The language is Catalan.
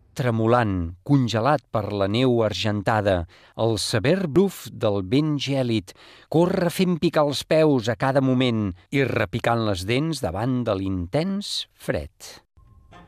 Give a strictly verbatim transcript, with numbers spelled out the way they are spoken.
tremolant, congelat per la neu argentada, el sever bruf del vent gèlid, corre fent picar els peus a cada moment i repicant les dents davant de l'intens fred.